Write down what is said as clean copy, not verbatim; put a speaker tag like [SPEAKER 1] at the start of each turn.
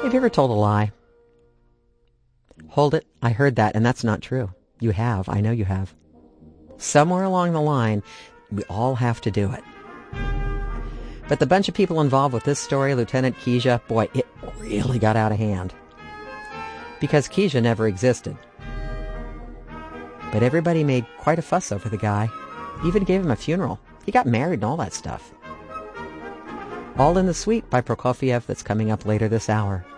[SPEAKER 1] Have you ever told a lie? Hold it, I heard that, and that's not true. You have, I know you have. Somewhere along the line, we all have to do it. But the bunch of people involved with this story, Lieutenant Keisha, boy, it really got out of hand. Because Keisha never existed. But everybody made quite a fuss over the guy. Even gave him a funeral. He got married and all that stuff. All in the Suite by Prokofiev that's coming up later this hour.